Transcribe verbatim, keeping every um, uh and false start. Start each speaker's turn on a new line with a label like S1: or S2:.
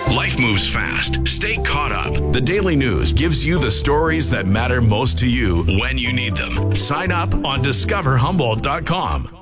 S1: Life moves fast. Stay caught up. The Daily News gives you the stories that matter most to you when you need them. Sign up on discover humboldt dot com.